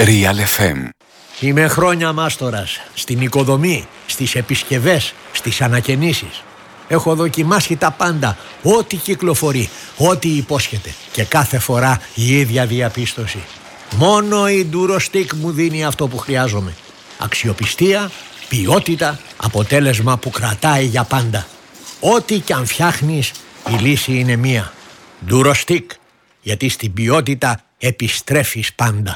Real FM. Είμαι χρόνια μάστορας στην οικοδομή, στις επισκευές, στις ανακαινήσεις. Έχω δοκιμάσει τα πάντα, ό,τι κυκλοφορεί, ό,τι υπόσχεται. Και κάθε φορά η ίδια διαπίστωση. Μόνο η Durostix μου δίνει αυτό που χρειάζομαι. Αξιοπιστία, ποιότητα, αποτέλεσμα που κρατάει για πάντα. Ό,τι κι αν φτιάχνεις, η λύση είναι μία. Durostix, γιατί στην ποιότητα επιστρέφεις πάντα.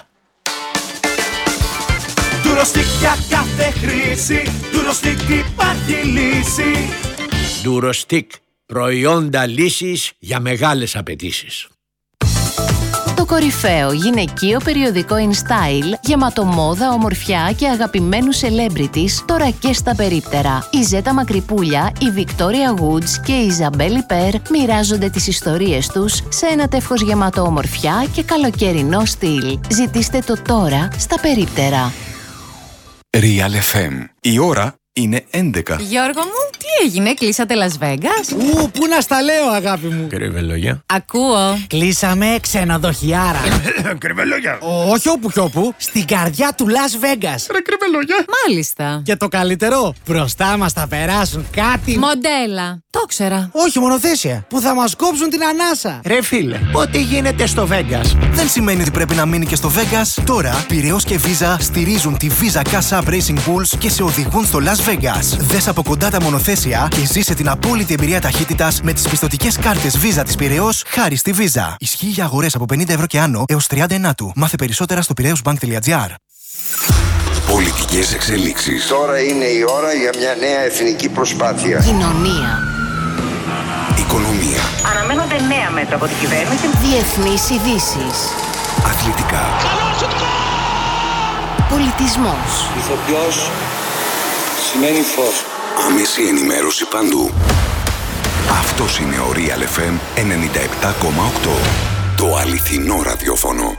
Durostix για κάθε χρήση, Durostix υπάρχει λύση. Durostix, προϊόντα λύσης για μεγάλες απαιτήσεις. Το κορυφαίο γυναικείο περιοδικό InStyle, γεμάτο μόδα, ομορφιά και αγαπημένους celebrities, τώρα και στα περίπτερα. Η Ζέτα Μακρυπούλια, η Victoria Woods και η Ιζαμπέλ Πέρ μοιράζονται τις ιστορίες τους σε ένα τεύχος γεμάτο ομορφιά και καλοκαιρινό στυλ. Ζητήστε το τώρα στα περίπτερα. Real FM. Η ώρα είναι 11. Γιώργο μου, τι έγινε, κλείσατε Las Vegas? Πού να στα λέω, αγάπη μου. Κρυβελόγια. Ακούω. Κλείσαμε ξενοδοχιάρα. Κρυβελόγια. Όχι όπου κι όπου, στην καρδιά του Las Vegas. Ρε κρυβελόγια. Μάλιστα. Και το καλύτερο, μπροστά μας θα περάσουν κάτι. Μοντέλα. Το ήξερα. Όχι, μονοθέσια. Που θα μας κόψουν την ανάσα. Ρε φίλε, ό,τι γίνεται στο Vegas δεν σημαίνει ότι πρέπει να μείνει και στο Vegas. Τώρα, Πειραιώς και Visa στηρίζουν τη Visa Cash App Racing Bulls και σε οδηγούν στο Las Vegas. Δες από κοντά τα μονοθέσια και ζήσε την απόλυτη εμπειρία ταχύτητας με τις πιστωτικές κάρτες Visa της Πειραιώς χάρη στη Visa. Ισχύει για αγορές από 50 ευρώ και άνω έως 30 του. Μάθε περισσότερα στο piraeusbank.gr. Πολιτικές εξελίξεις. Τώρα είναι η ώρα για μια νέα εθνική προσπάθεια. Κοινωνία. Οικονομία. Αναμένονται νέα μέτρα από την κυβέρνηση. Διεθνείς ειδήσεις. Αθλητικά. Πολιτισμός. Ηθοποιός σημαίνει φως. Άμεση ενημέρωση παντού. Αυτός είναι ο Real FM 97,8. Το αληθινό ραδιόφωνο.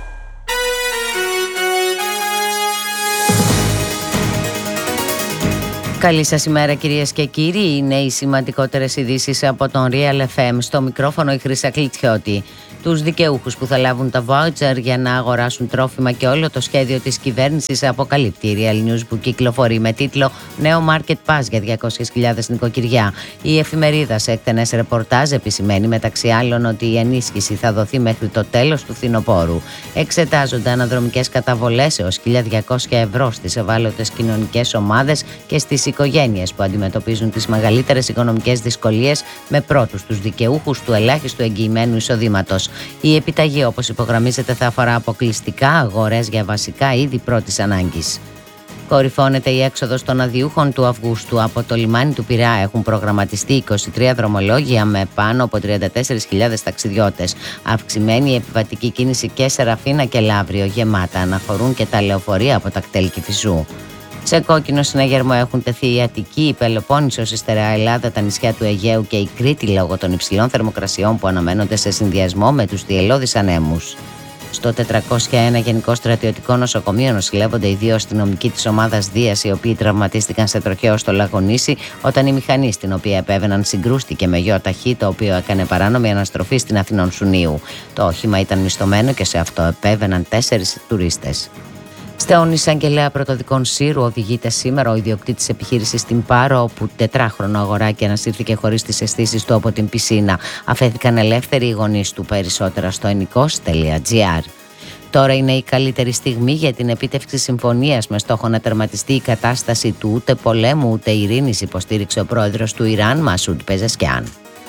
Καλή σας ημέρα, κυρίες και κύριοι. Είναι οι σημαντικότερες ειδήσεις από τον Real FM. Στο μικρόφωνο η Χρύσα Κλιτσιώτη. Τους δικαιούχους που θα λάβουν τα voucher για να αγοράσουν τρόφιμα και όλο το σχέδιο της κυβέρνησης αποκαλύπτει η Real News, που κυκλοφορεί με τίτλο «Νέο Market Pass για 200.000 νοικοκυριά». Η εφημερίδα σε εκτενές ρεπορτάζ επισημαίνει μεταξύ άλλων ότι η ενίσχυση θα δοθεί μέχρι το τέλος του φθινοπόρου. Εξετάζονται αναδρομικές καταβολές έως 1.200 ευρώ στις ευάλωτες κοινωνικές ομάδες και στις οικογένειες που αντιμετωπίζουν τις μεγαλύτερες οικονομικές δυσκολίες, με πρώτους τους δικαιούχους του ελάχιστου εγγυημένου εισοδήματος. Η επιταγή, όπως υπογραμμίζεται, θα αφορά αποκλειστικά αγορές για βασικά είδη πρώτης ανάγκης. Κορυφώνεται η έξοδος των αδειούχων του Αυγούστου. Από το λιμάνι του Πειραιά έχουν προγραμματιστεί 23 δρομολόγια με πάνω από 34.000 ταξιδιώτες. Αυξημένη η επιβατική κίνηση και Σεραφίνα και Λαύριο γεμάτα αναχωρούν και τα λεωφορεία από τα κτέλ Κηφισού. Σε κόκκινο συναγερμό έχουν τεθεί η Αττική, η Πελοπόννησος, η στερεά Ελλάδα, τα νησιά του Αιγαίου και η Κρήτη λόγω των υψηλών θερμοκρασιών που αναμένονται σε συνδυασμό με τους θυελλώδεις ανέμους. Στο 401 Γενικό Στρατιωτικό Νοσοκομείο νοσηλεύονται οι 2 αστυνομικοί της ομάδας Δίας, οι οποίοι τραυματίστηκαν σε τροχαίο στο Λαγονήσι όταν η μηχανή στην οποία επέβαιναν συγκρούστηκε με γιο ταχύ, το οποίο έκανε παράνομη αναστροφή στην Αθηνών Σουνίου. Το όχημα ήταν μισθωμένο και σε αυτό επέβαιναν 4 τουρίστες. Στον εισαγγελέα πρωτοδικών Σύρου οδηγείται σήμερα ο ιδιοκτήτης επιχείρησης στην Πάρο, όπου 4χρονο αγοράκι ανασύρθηκε χωρίς τις αισθήσεις του από την πισίνα. Αφέθηκαν ελεύθεροι οι γονείς του. Περισσότερα στο ennikos.gr. Τώρα είναι η καλύτερη στιγμή για την επίτευξη συμφωνίας με στόχο να τερματιστεί η κατάσταση του ούτε πολέμου ούτε ειρήνης, υποστήριξε ο πρόεδρος του Ιράν, Μασούντ Πεζεσκιάν.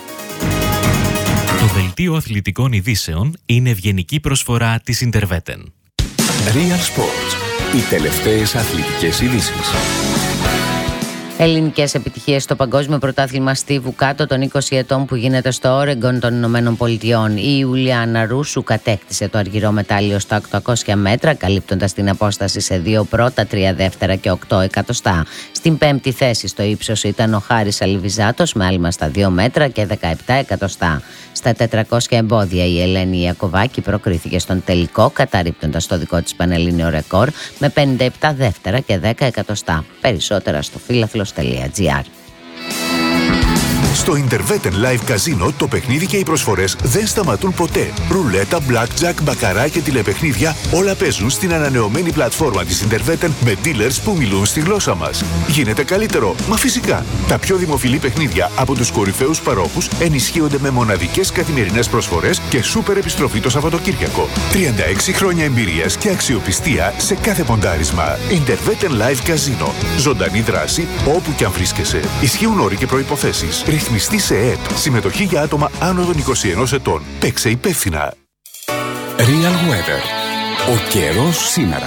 Το δελτίο αθλητικών ειδήσεων είναι ευγενική προσφορά της Interveten. Real Sports. Οι τελευταίες αθλητικές ειδήσεις. Ελληνικές επιτυχίες στο Παγκόσμιο Πρωτάθλημα Στίβου κάτω των 20 ετών που γίνεται στο Όρεγκον των Ηνωμένων Πολιτειών. Η Ιουλιάνα Ρούσου κατέκτησε το αργυρό μετάλλιο στα 800 μέτρα, καλύπτοντας την απόσταση σε 2 πρώτα, 3 δεύτερα και 8 εκατοστά. Στην 5η θέση στο ύψος ήταν ο Χάρης Αλιβιζάτος με άλμα στα 2 μέτρα και 17 εκατοστά. Στα 400 εμπόδια η Ελένη Ιακωβάκη προκρίθηκε στον τελικό, καταρρίπτοντας το δικό της πανελλήνιο ρεκόρ με 57 δεύτερα και 10 εκατοστά. Περισσότερα στο φύλαθλος.gr. Στο Interveten Live Casino το παιχνίδι και οι προσφορές δεν σταματούν ποτέ. Ρουλέτα, blackjack, μπακαρά και τηλεπαιχνίδια όλα παίζουν στην ανανεωμένη πλατφόρμα της Interveten με dealers που μιλούν στη γλώσσα μας. Γίνεται καλύτερο, μα φυσικά. Τα πιο δημοφιλή παιχνίδια από τους κορυφαίους παρόχους ενισχύονται με μοναδικές καθημερινές προσφορές και σούπερ επιστροφή το Σαββατοκύριακο. 36 χρόνια εμπειρίας και αξιοπιστία σε κάθε ποντάρισμα. Interveten Live Casino. Ζωντανή δράση όπου κι αν βρίσκεσαι. Ισχύουν όροι και προϋποθέσεις. Ρυθμιστή σε ΕΕΠ. Συμμετοχή για άτομα άνω των 21 ετών. Παίξε υπεύθυνα. Real Weather. Ο καιρός σήμερα.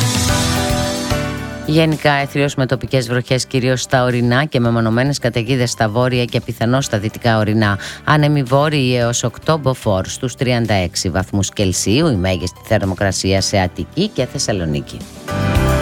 Γενικά έθριος με τοπικές βροχές κυρίως στα ορεινά και μεμονωμένες καταιγίδες στα βόρεια και πιθανώς στα δυτικά ορεινά. Άνεμοι βόρειοι έως 8 μποφόρ στους 36 βαθμούς Κελσίου, η μέγιστη θερμοκρασία σε Αττική και Θεσσαλονίκη.